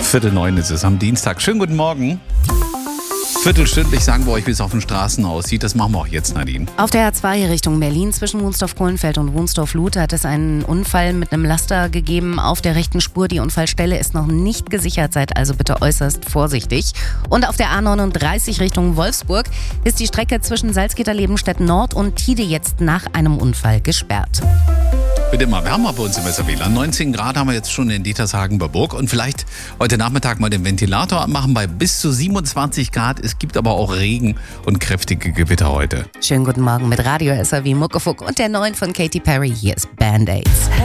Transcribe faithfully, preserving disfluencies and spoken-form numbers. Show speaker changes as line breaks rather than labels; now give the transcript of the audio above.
Viertel neun ist es am Dienstag. Schönen guten Morgen. Viertelstündlich sagen wir euch, wie es auf den Straßen aussieht. Das machen wir auch jetzt, Nadine.
Auf der A zwei Richtung Berlin zwischen Wunstorf-Kohlenfeld und Wunstorf-Luth hat es einen Unfall mit einem Laster gegeben auf der rechten Spur. Die Unfallstelle ist noch nicht gesichert, seid also bitte äußerst vorsichtig. Und auf der A neununddreißig Richtung Wolfsburg ist die Strecke zwischen Salzgitter-Lebenstedt Nord und Tide jetzt nach einem Unfall gesperrt.
Wird immer wärmer bei uns im S A W Land. neunzehn Grad haben wir jetzt schon in Dietershagen bei Burg. Und vielleicht heute Nachmittag mal den Ventilator anmachen bei bis zu siebenundzwanzig Grad. Es gibt aber auch Regen und kräftige Gewitter heute.
Schönen guten Morgen mit Radio S A W Muckefuck und der neuen von Katy Perry. Hier ist Band-Aids.